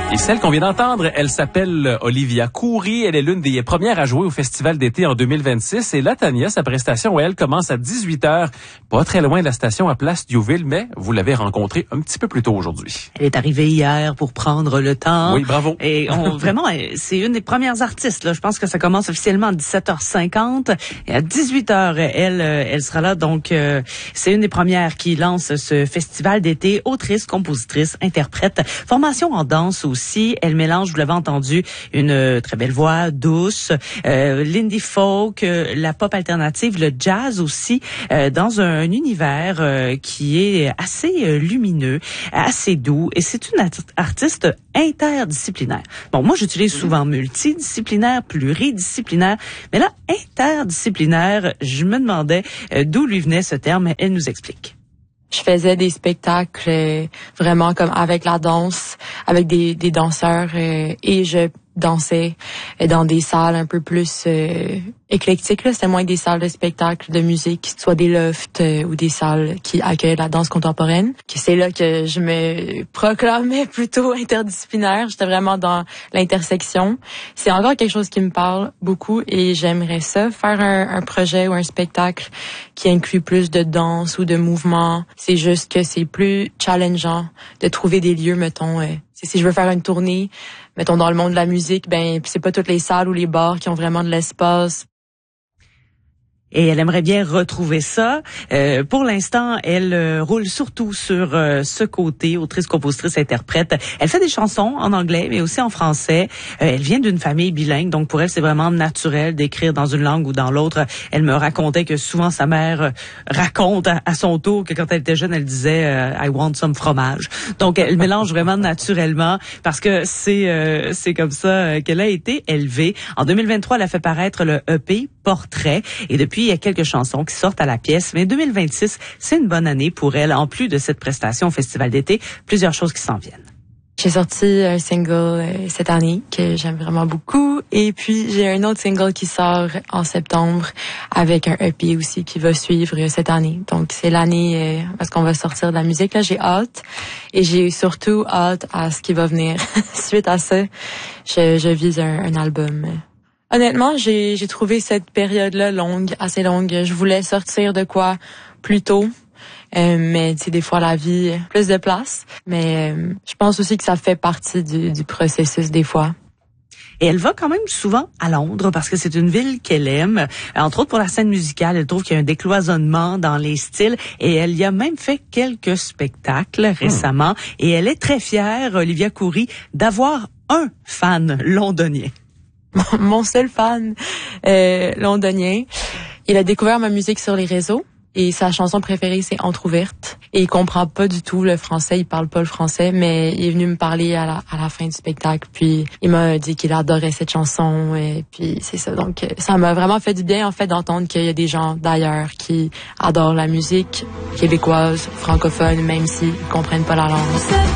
Et celle qu'on vient d'entendre, elle s'appelle Olivia Khoury. Elle est l'une des premières à jouer au Festival d'été en 2026. Et là, Tania, sa prestation, elle commence à 18h, pas très loin de la station à Place Diouville, mais vous l'avez rencontrée un petit peu plus tôt aujourd'hui. Elle est arrivée hier pour prendre le temps. Oui, bravo. Et vraiment, c'est une des premières artistes. Là. Je pense que ça commence officiellement à 17h50. Et à 18h, elle sera là. Donc, c'est une des premières qui lance ce festival d'été. Autrice, compositrice, interprète, formation en danse aussi. Elle mélange, vous l'avez entendu, une très belle voix, douce, l'indie folk, la pop alternative, le jazz aussi, dans un univers qui est assez lumineux, assez doux. Et c'est une artiste interdisciplinaire. Bon, moi, j'utilise souvent multidisciplinaire, pluridisciplinaire, mais là, interdisciplinaire, je me demandais d'où lui venait ce terme. Elle nous explique. Je faisais des spectacles vraiment comme avec la danse, avec des danseurs et je dansais dans des salles un peu plus éclectiques. Là. C'était moins des salles de spectacle de musique, soit des lofts ou des salles qui accueillent la danse contemporaine. C'est là que je me proclamais plutôt interdisciplinaire. J'étais vraiment dans l'intersection. C'est encore quelque chose qui me parle beaucoup et j'aimerais ça, faire un projet ou un spectacle qui inclut plus de danse ou de mouvement. C'est juste que c'est plus challengeant de trouver des lieux, mettons, si je veux faire une tournée, mettons dans le monde de la musique, ben c'est pas toutes les salles ou les bars qui ont vraiment de l'espace. Et elle aimerait bien retrouver ça. Pour l'instant, elle roule surtout sur ce côté, autrice, compositrice, interprète. Elle fait des chansons en anglais, mais aussi en français. Elle vient d'une famille bilingue, donc pour elle, c'est vraiment naturel d'écrire dans une langue ou dans l'autre. Elle me racontait que souvent sa mère raconte à son tour que quand elle était jeune, elle disait I want some fromage. Donc elle mélange vraiment naturellement parce que c'est comme ça qu'elle a été élevée. En 2023, elle a fait paraître le EP Portrait et depuis il y a quelques chansons qui sortent à la pièce, mais 2026, c'est une bonne année pour elle. En plus de cette prestation au Festival d'été, plusieurs choses qui s'en viennent. J'ai sorti un single cette année que j'aime vraiment beaucoup et puis j'ai un autre single qui sort en septembre avec un EP aussi qui va suivre cette année. Donc c'est l'année parce qu'on va sortir de la musique. Là, j'ai hâte et j'ai surtout hâte à ce qui va venir suite à ça. Je vise un album. Honnêtement, j'ai trouvé cette période-là assez longue. Je voulais sortir de quoi plus tôt, mais tu sais, des fois la vie plus de place. Mais je pense aussi que ça fait partie du processus des fois. Et elle va quand même souvent à Londres parce que c'est une ville qu'elle aime. Entre autres pour la scène musicale, elle trouve qu'il y a un décloisonnement dans les styles et elle y a même fait quelques spectacles récemment. Et elle est très fière, Olivia Khoury, d'avoir un fan londonien. Mon seul fan londonien. Il a découvert ma musique sur les réseaux et sa chanson préférée c'est Entrouverte. Et il comprend pas du tout le français, il parle pas le français, mais il est venu me parler à la fin du spectacle. Puis il m'a dit qu'il adorait cette chanson et puis c'est ça. Donc ça m'a vraiment fait du bien en fait d'entendre qu'il y a des gens d'ailleurs qui adorent la musique québécoise, francophone, même s'ils comprennent pas la langue.